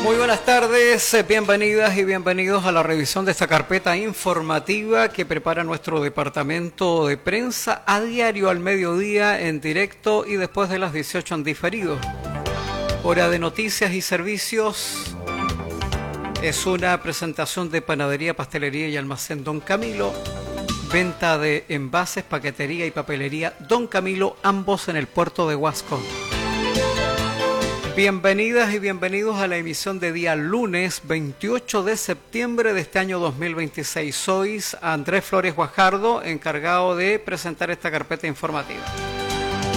Muy buenas tardes, bienvenidas y bienvenidos a la revisión de esta carpeta informativa que prepara nuestro departamento de prensa a diario al mediodía en directo y después de las 18 en diferido. Hora de noticias y servicios. Es una presentación de Panadería, Pastelería y Almacén Don Camilo. Venta de envases, paquetería y papelería Don Camilo, ambos en el puerto de Huasco. Bienvenidas y bienvenidos a la emisión de día lunes 28 de septiembre de este año 2026. Soy Andrés Flores Guajardo, encargado de presentar esta carpeta informativa.